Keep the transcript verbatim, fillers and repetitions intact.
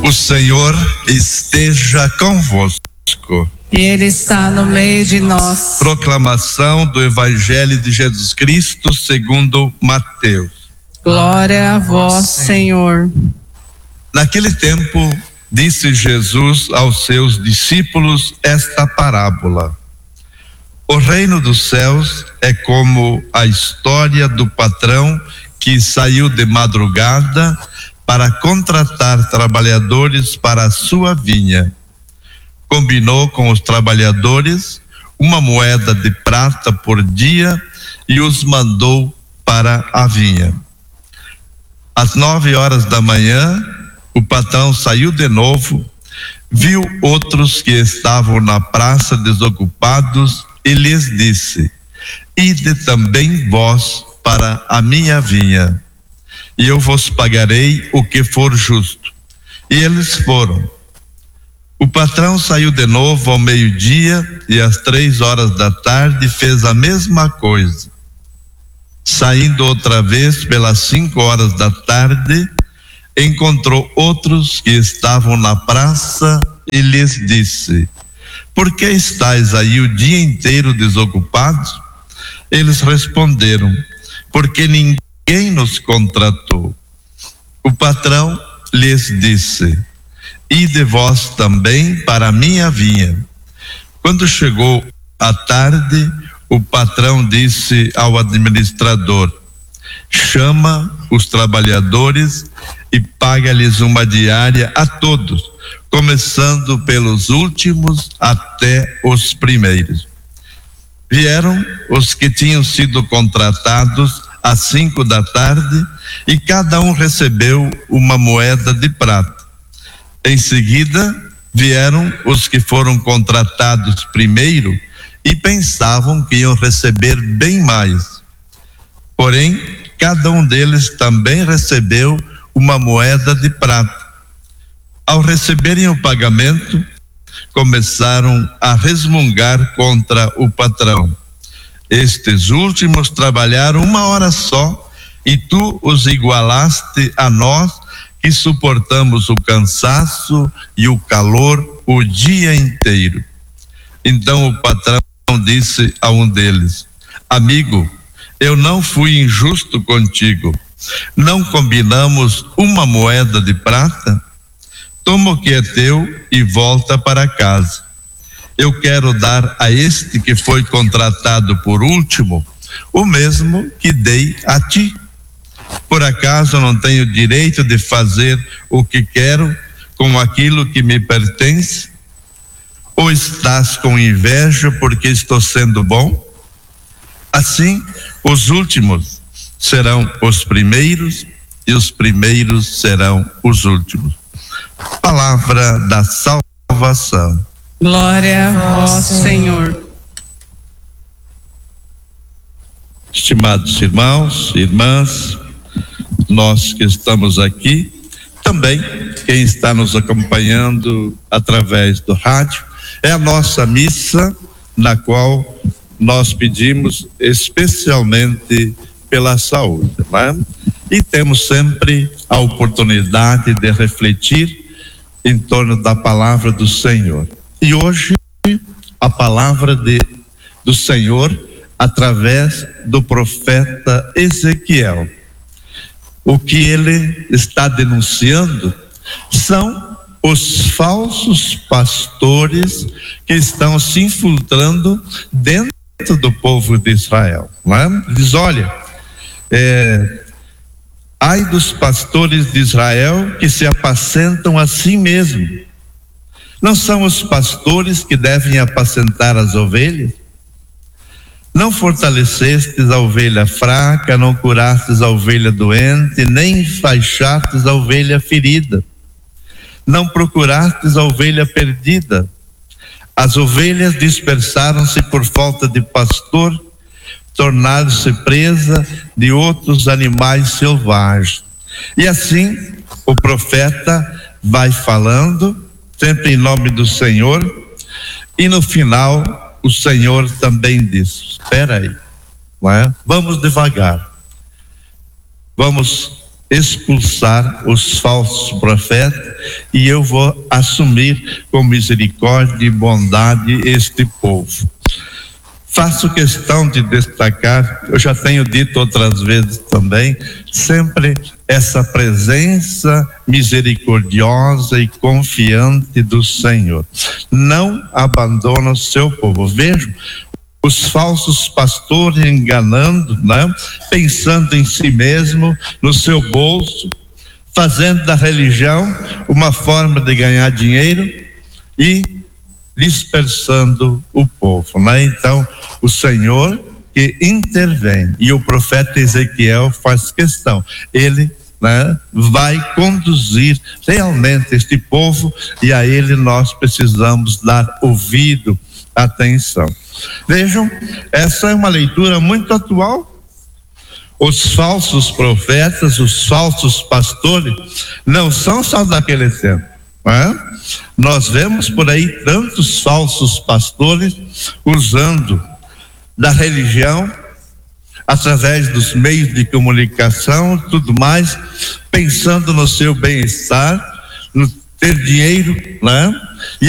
O Senhor esteja convosco. Ele está no meio de nós. Proclamação do Evangelho de Jesus Cristo segundo Mateus. Glória a vós, Senhor. Naquele tempo, disse Jesus aos seus discípulos esta parábola: o reino dos céus é como a história do patrão que saiu de madrugada para contratar trabalhadores para a sua vinha. Combinou com os trabalhadores uma moeda de prata por dia e os mandou para a vinha. Às nove horas da manhã, o patrão saiu de novo, viu outros que estavam na praça desocupados e lhes disse: ide também vós para a minha vinha, e eu vos pagarei o que for justo. E eles foram. O patrão saiu de novo ao meio-dia e às três horas da tarde fez a mesma coisa. Saindo outra vez pelas cinco horas da tarde, encontrou outros que estavam na praça e lhes disse: por que estáis aí o dia inteiro desocupados? Eles responderam: porque ninguém nos contratou. O patrão lhes disse: ide vós também para a minha vinha. Quando chegou a tarde, o patrão disse ao administrador: chama os trabalhadores e paga-lhes uma diária a todos, começando pelos últimos até os primeiros. Vieram os que tinham sido contratados às cinco da tarde e cada um recebeu uma moeda de prata. Em seguida, vieram os que foram contratados primeiro e pensavam que iam receber bem mais. Porém, cada um deles também recebeu uma moeda de prata. Ao receberem o pagamento, começaram a resmungar contra o patrão: estes últimos trabalharam uma hora só e tu os igualaste a nós, que suportamos o cansaço e o calor o dia inteiro. Então o patrão disse a um deles: amigo, eu não fui injusto contigo. Não combinamos uma moeda de prata? Toma o que é teu e volta para casa. Eu quero dar a este que foi contratado por último o mesmo que dei a ti. Por acaso não tenho direito de fazer o que quero com aquilo que me pertence? Ou estás com inveja porque estou sendo bom? Assim, os últimos serão os primeiros e os primeiros serão os últimos. Palavra da salvação. Glória a vós, Senhor. Estimados irmãos e irmãs, nós que estamos aqui, também quem está nos acompanhando através do rádio, é a nossa missa, na qual nós pedimos especialmente pela saúde, né? E temos sempre a oportunidade de refletir em torno da palavra do Senhor. E hoje a palavra de, do Senhor através do profeta Ezequiel. O que ele está denunciando são os falsos pastores que estão se infiltrando dentro do povo de Israel, não é? Diz: olha, é, ai dos pastores de Israel que se apacentam a si mesmo. Não são os pastores que devem apacentar as ovelhas? Não fortalecestes a ovelha fraca, não curastes a ovelha doente, nem enfaixastes a ovelha ferida. Não procurastes a ovelha perdida. As ovelhas dispersaram-se por falta de pastor, tornaram-se presa de outros animais selvagens. E assim o profeta vai falando, sempre em nome do Senhor, e no final o Senhor também diz: espera aí, não é? Vamos devagar, vamos expulsar os falsos profetas e eu vou assumir com misericórdia e bondade este povo. Faço questão de destacar, eu já tenho dito outras vezes também, sempre essa presença misericordiosa e confiante do Senhor. Não abandona o seu povo. Vejam os falsos pastores enganando, né? Pensando em si mesmo, no seu bolso, fazendo da religião uma forma de ganhar dinheiro e dispersando o povo, né? Então, o Senhor que intervém, e o profeta Ezequiel faz questão, ele, né, vai conduzir realmente este povo, e a ele nós precisamos dar ouvido, atenção. Vejam, essa é uma leitura muito atual. Os falsos profetas, os falsos pastores, não são só daquele tempo. É? Nós vemos por aí tantos falsos pastores usando da religião através dos meios de comunicação, tudo mais, pensando no seu bem-estar, no ter dinheiro, né? E